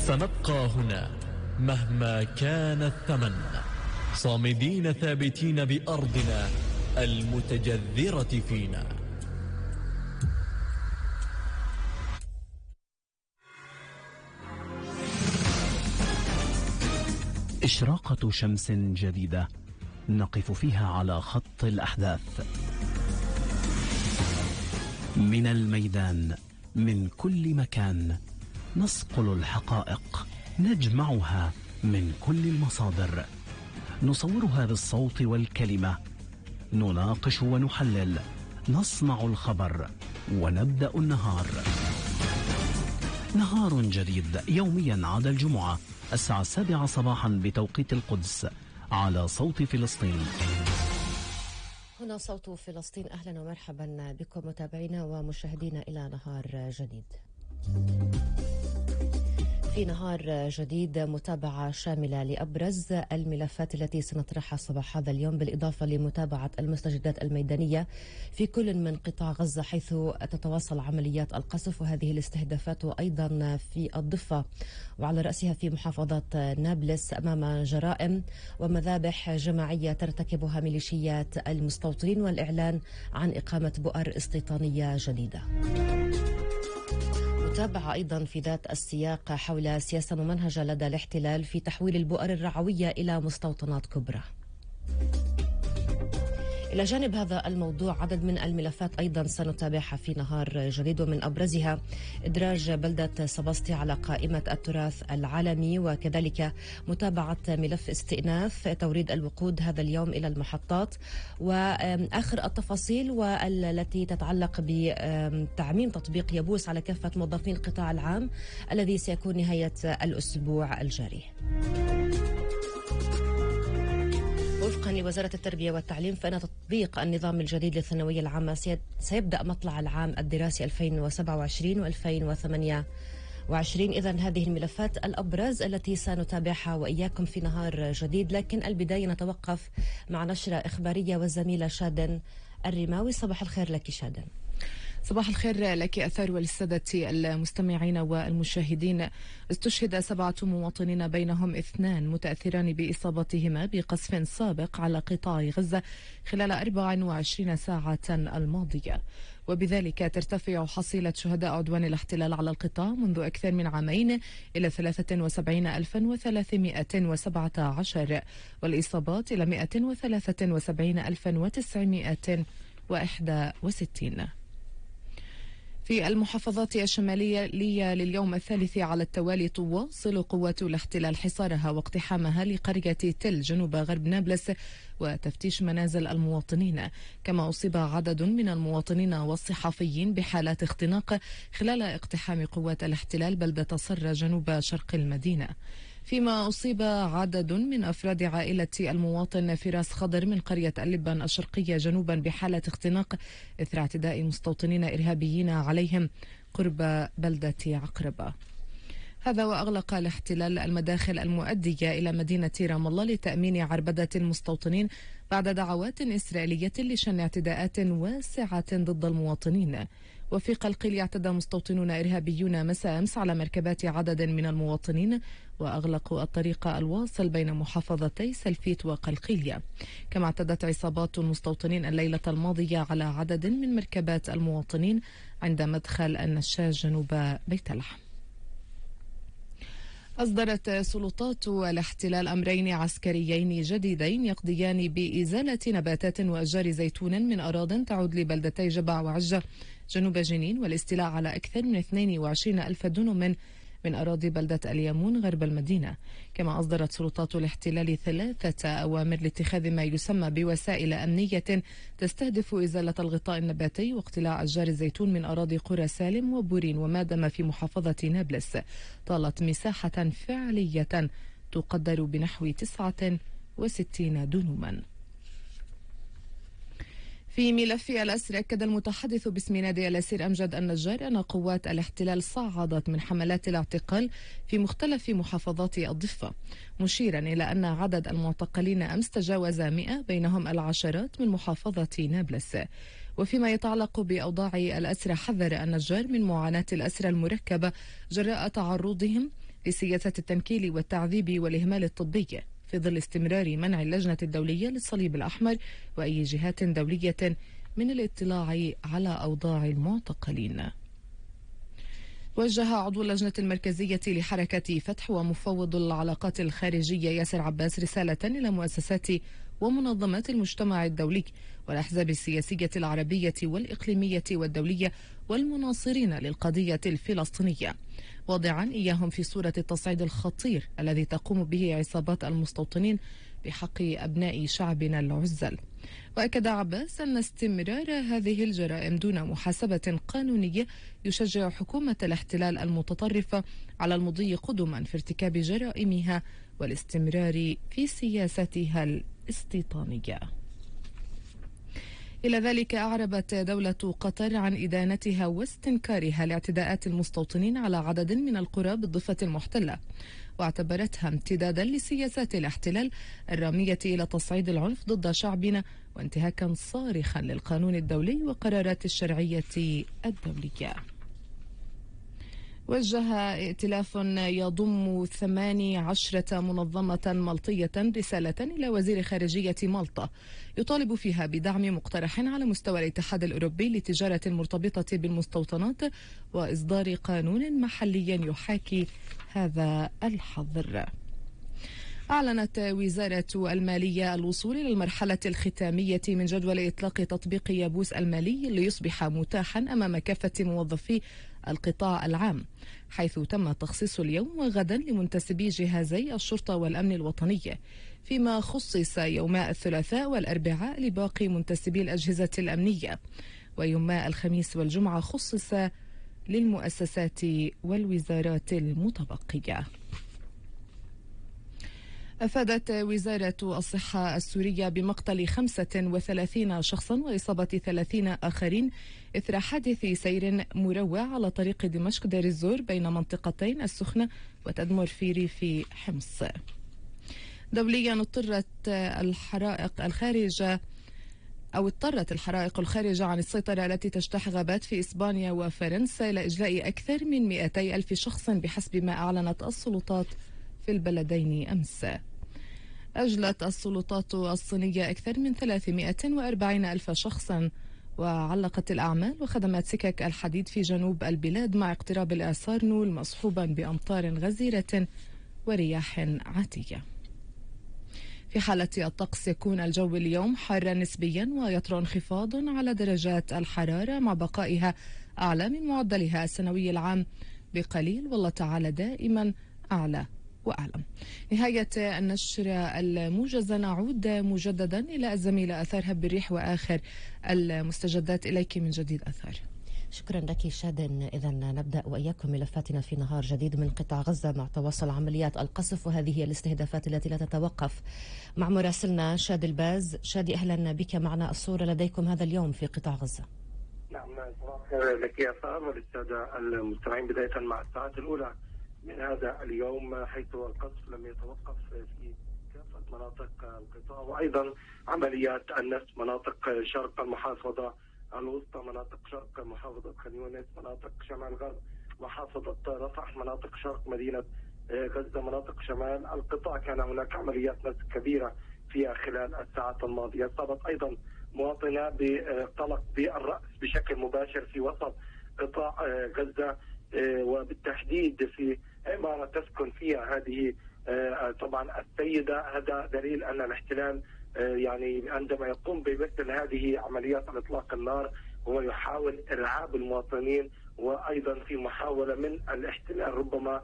سنبقى هنا مهما كان الثمن، صامدين ثابتين بأرضنا المتجذرة فينا. إشراقة شمس جديدة نقف فيها على خط الأحداث، من الميدان، من كل مكان، نصقل الحقائق، نجمعها من كل المصادر، نصورها بالصوت والكلمة، نناقش ونحلل، نصنع الخبر ونبدأ النهار. نهار جديد يوميا عدا الجمعة الساعة 7 صباحا بتوقيت القدس على صوت فلسطين. هنا صوت فلسطين، أهلا ومرحبا بكم متابعينا ومشاهدينا إلى نهار جديد. في نهار جديد متابعة شاملة لأبرز الملفات التي سنطرحها صباح هذا اليوم، بالإضافة لمتابعة المستجدات الميدانية في كل من قطاع غزة حيث تتواصل عمليات القصف وهذه الاستهدافات، وأيضا في الضفة وعلى رأسها في محافظة نابلس أمام جرائم ومذابح جماعية ترتكبها ميليشيات المستوطنين، والإعلان عن إقامة بؤر استيطانية جديدة. متابعة أيضا في ذات السياق حول سياسة ممنهجة لدى الاحتلال في تحويل البؤر الرعوية إلى مستوطنات كبرى. إلى جانب هذا الموضوع عدد من الملفات أيضا سنتابعها في نهار جديد، ومن أبرزها إدراج بلدة سباسطي على قائمة التراث العالمي، وكذلك متابعة ملف استئناف توريد الوقود هذا اليوم إلى المحطات، وآخر التفاصيل والتي تتعلق بتعميم تطبيق يبوس على كافة موظفين القطاع العام الذي سيكون نهاية الأسبوع الجاري. وفقا لوزارة التربية والتعليم فإن تطبيق النظام الجديد للثانوية العامة سيبدأ مطلع العام الدراسي 2027 و2028. إذن هذه الملفات الأبرز التي سنتابعها وإياكم في نهار جديد، لكن البداية نتوقف مع نشرة إخبارية والزميلة شادن الرماوي. صباح الخير لك شادن. صباح الخير لك أثار وللسادة المستمعين والمشاهدين. استشهد 7 مواطنين بينهم 2 متأثران بإصابتهما بقصف سابق على قطاع غزة خلال 24 ساعة الماضية، وبذلك ترتفع حصيلة شهداء عدوان الاحتلال على القطاع منذ أكثر من عامين إلى 73,317 والإصابات إلى 173,961. في المحافظات الشمالية لليوم الثالث على التوالي تواصل قوات الاحتلال حصارها واقتحامها لقرية تل جنوب غرب نابلس وتفتيش منازل المواطنين، كما أصيب عدد من المواطنين والصحفيين بحالات اختناق خلال اقتحام قوات الاحتلال بلدة صرة جنوب شرق المدينة، فيما أصيب عدد من أفراد عائلة المواطن فراس خضر من قرية اللبان الشرقية جنوبا بحالة اختناق إثر اعتداء مستوطنين إرهابيين عليهم قرب بلدة عقربة. هذا وأغلق الاحتلال المداخل المؤدية إلى مدينة رام الله لتأمين عربدة المستوطنين بعد دعوات إسرائيلية لشن اعتداءات واسعة ضد المواطنين. وفي قلقيل اعتدى مستوطنون إرهابيون مساء أمس على مركبات عدد من المواطنين وأغلقوا الطريق الواصل بين محافظتي سلفيت وقلقيلية، كما اعتدت عصابات المستوطنين الليلة الماضية على عدد من مركبات المواطنين عند مدخل النشاج جنوب بيت لحم. أصدرت سلطات الاحتلال أمرين عسكريين جديدين يقضيان بإزالة نباتات وأشجار زيتون من أراضٍ تعود لبلدتي جبع وعجة جنوب جنين، والاستيلاء على أكثر من 22,000 دنم من أراضي بلدة اليامون غرب المدينة. كما أصدرت سلطات الاحتلال 3 أوامر لاتخاذ ما يسمى بوسائل أمنية تستهدف إزالة الغطاء النباتي واقتلاع أشجار الزيتون من أراضي قرى سالم وبورين ومادم في محافظة نابلس، طالت مساحة فعلية تقدر بنحو 69 دنما. في ملف الأسر أكد المتحدث باسم نادي الأسير أمجد النجار أن قوات الاحتلال صعدت من حملات الاعتقال في مختلف محافظات الضفة، مشيرا إلى أن عدد المعتقلين أمس تجاوز 100 بينهم العشرات من محافظة نابلس. وفيما يتعلق بأوضاع الأسرى حذر النجار من معاناة الأسرى المركبة جراء تعرضهم لسياسات التنكيل والتعذيب والإهمال الطبي في ظل استمرار منع اللجنة الدولية للصليب الأحمر وأي جهات دولية من الاطلاع على أوضاع المعتقلين. وجه عضو اللجنة المركزية لحركة فتح ومفوض العلاقات الخارجية ياسر عباس رسالة إلى مؤسسات ومنظمات المجتمع الدولي والأحزاب السياسية العربية والإقليمية والدولية والمناصرين للقضية الفلسطينية، واضعا إياهم في صورة التصعيد الخطير الذي تقوم به عصابات المستوطنين بحق أبناء شعبنا العزل. وأكد عباس أن استمرار هذه الجرائم دون محاسبة قانونية يشجع حكومة الاحتلال المتطرفة على المضي قدما في ارتكاب جرائمها والاستمرار في سياستها الاستيطانية. إلى ذلك أعربت دولة قطر عن إدانتها واستنكارها لاعتداءات المستوطنين على عدد من القرى بالضفة المحتلة، واعتبرتها امتدادا لسياسات الاحتلال الرامية إلى تصعيد العنف ضد شعبنا وانتهاكا صارخا للقانون الدولي وقرارات الشرعية الدولية. وجه ائتلاف يضم 18 منظمة مالطية رسالة إلى وزير خارجية مالطا يطالب فيها بدعم مقترح على مستوى الاتحاد الأوروبي للتجارة المرتبطة بالمستوطنات وإصدار قانون محلي يحاكي هذا الحظر. أعلنت وزارة المالية الوصول إلى المرحلة الختامية من جدول إطلاق تطبيق يابوس المالي ليصبح متاحا أمام كافة موظفي القطاع العام، حيث تم تخصيص اليوم وغدا لمنتسبي جهازي الشرطة والأمن الوطني، فيما خصص يوما الثلاثاء والأربعاء لباقي منتسبي الأجهزة الأمنية، ويوما الخميس والجمعة خصص للمؤسسات والوزارات المتبقية. أفادت وزارة الصحة السورية بمقتل 35 شخصا وإصابة 30 آخرين إثر حادث سير مروع على طريق دمشق دير الزور بين منطقتين السخنة وتدمر في ريف حمص. دوليا اضطرت الحرائق الخارجة عن السيطرة التي تجتاح غابات في إسبانيا وفرنسا إلى إجلاء أكثر من 200,000 شخص بحسب ما أعلنت السلطات في البلدين أمس. أجلت السلطات الصينية أكثر من 340,000 شخصا، وعلقت الأعمال وخدمات سكك الحديد في جنوب البلاد مع اقتراب الإعصار نول مصحوبا بأمطار غزيرة ورياح عاتية. في حالة الطقس يكون الجو اليوم حارا نسبيا ويطرأ انخفاض على درجات الحرارة مع بقائها أعلى من معدلها السنوي العام بقليل، والله تعالى دائما أعلى وأعلم. نهاية النشر الموجزة، نعود مجددا إلى الزميلة أثار هب الريح وآخر المستجدات. إليك من جديد أثار. شكرا لك شادن. إذا نبدأ وإياكم ملفاتنا في نهار جديد من قطاع غزة مع تواصل عمليات القصف، وهذه هي الاستهدافات التي لا تتوقف، مع مراسلنا شادي الباز. شادي، أهلا بك معنا. الصورة لديكم هذا اليوم في قطاع غزة. نعم، صباح الخير لك يا أثار وللسادة المستمعين. بداية مع الساعات الأولى من هذا اليوم، حيث القصف لم يتوقف في كافة مناطق القطاع، وأيضا عمليات النسف مناطق شرق المحافظة الوسطى، مناطق شرق محافظة خان يونس، مناطق شمال غرب محافظة رفح، مناطق شرق مدينة غزة، مناطق شمال القطاع. كان هناك عمليات نسف كبيرة فيها خلال الساعات الماضية. أصابت أيضا مواطنة بطلق بالرأس بشكل مباشر في وسط قطاع غزة، وبالتحديد في عمارة تسكن فيها هذه طبعا السيدة. هذا دليل أن الاحتلال يعني عندما يقوم بمثل هذه عمليات على إطلاق النار هو يحاول إرعاب المواطنين، وأيضا في محاولة من الاحتلال ربما